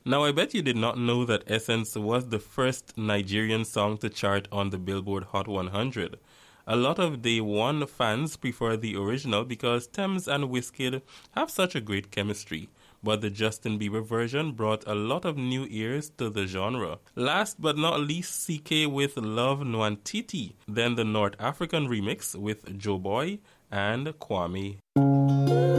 Now, I bet you did not know that Essence was the first Nigerian song to chart on the Billboard Hot 100. A lot of Day One fans prefer the original because Tems and Wizkid have such a great chemistry, but the Justin Bieber version brought a lot of new ears to the genre. Last but not least, CK with Love Nwantiti, then the North African remix with Joe Boy and Kwame.